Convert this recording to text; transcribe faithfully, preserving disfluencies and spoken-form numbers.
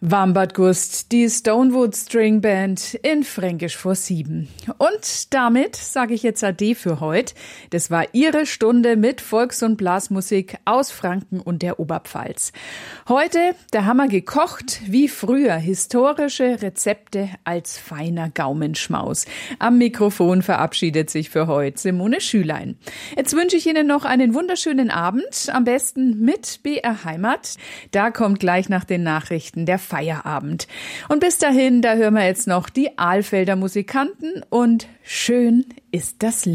Wambat Gust, die Stonewood String Band in Fränkisch vor sieben. Und damit sage ich jetzt Ade für heute. Das war Ihre Stunde mit Volks- und Blasmusik aus Franken und der Oberpfalz. Heute, da haben wir gekocht wie früher, historische Rezepte als feiner Gaumenschmaus. Am Mikrofon verabschiedet sich für heute Simone Schülein. Jetzt wünsche ich Ihnen noch einen wunderschönen Abend, am besten mit B R Heimat. Da kommt gleich nach den Nachrichten der Feierabend. Und bis dahin, da hören wir jetzt noch die Alfelder Musikanten und schön ist das Leben.